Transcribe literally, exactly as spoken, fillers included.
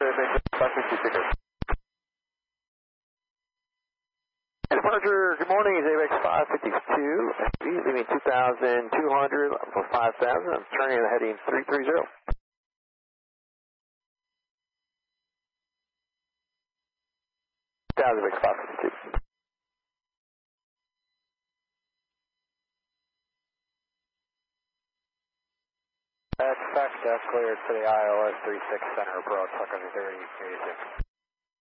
Departure, good morning, is A B X five fifty-two, leaving two thousand two hundred for five thousand, I'm turning the heading three three zero. A B X five fifty-two. Expect that's cleared for the I L S three six center approach, Tucker thirty, eighty-six.